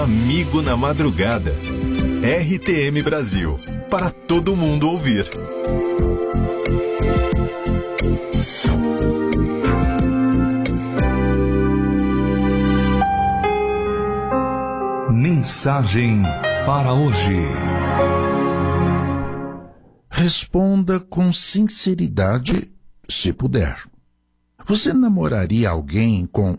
Amigo na Madrugada. RTM Brasil. Para todo mundo ouvir. Mensagem para hoje. Responda com sinceridade, se puder. Você namoraria alguém com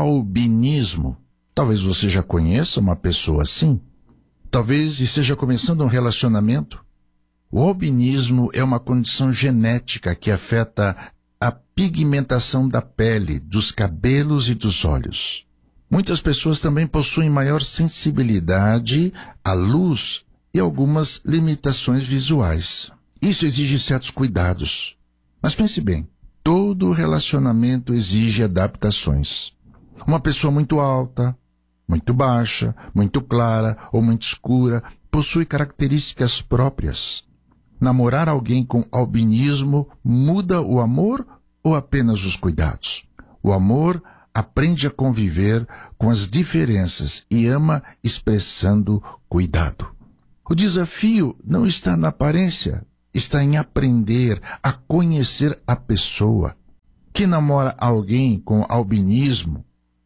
albinismo? Talvez você já conheça uma pessoa assim. Talvez esteja começando um relacionamento. O albinismo é uma condição genética que afeta a pigmentação da pele, dos cabelos e dos olhos. Muitas pessoas também possuem maior sensibilidade à luz e algumas limitações visuais. Isso exige certos cuidados. Mas pense bem, todo relacionamento exige adaptações. Uma pessoa muito alta, muito baixa, muito clara ou muito escura possui características próprias. Namorar alguém com albinismo muda o amor ou apenas os cuidados? O amor aprende a conviver com as diferenças e ama expressando cuidado. O desafio não está na aparência, está em aprender a conhecer a pessoa. Quem namora alguém com albinismo,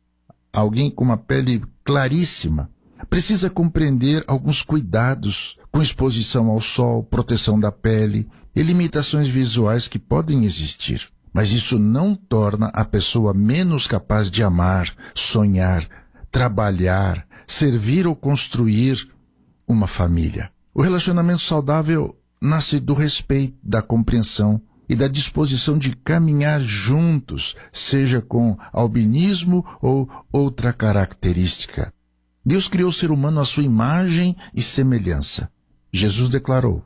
alguém com uma pele claríssima, precisa compreender alguns cuidados com exposição ao sol, proteção da pele e limitações visuais que podem existir. Mas isso não torna a pessoa menos capaz de amar, sonhar, trabalhar, servir ou construir uma família. O relacionamento saudável nasce do respeito, da compreensão e da disposição de caminhar juntos, seja com albinismo ou outra característica. Deus criou o ser humano à sua imagem e semelhança. Jesus declarou: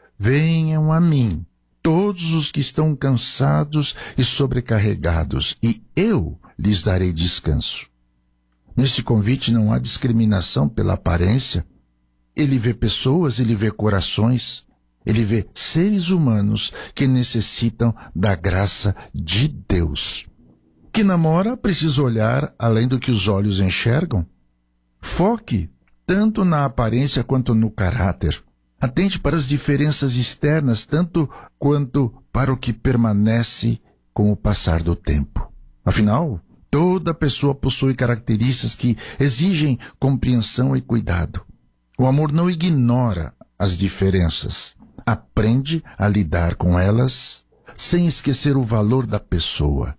venham a mim todos os que estão cansados e sobrecarregados, e eu lhes darei descanso. Neste convite não há discriminação pela aparência. Ele vê pessoas, ele vê corações, ele vê seres humanos que necessitam da graça de Deus. Quem namora precisa olhar além do que os olhos enxergam. Foque tanto na aparência quanto no caráter. Atente para as diferenças externas, tanto quanto para o que permanece com o passar do tempo. Afinal, toda pessoa possui características que exigem compreensão e cuidado. O amor não ignora as diferenças. Aprende a lidar com elas sem esquecer o valor da pessoa.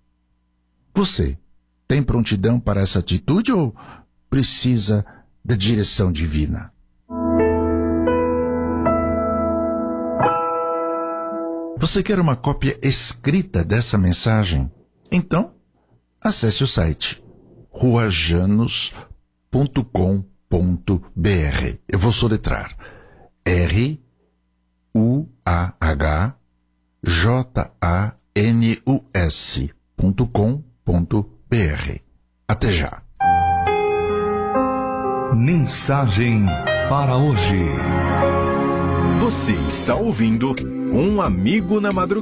Você tem prontidão para essa atitude ou precisa da direção divina? Você quer uma cópia escrita dessa mensagem? Então, acesse o site ruajanos.com.br. Eu vou soletrar ruajanus.com.br. Até já. Mensagem para hoje. Você está ouvindo Um Amigo na Madrugada.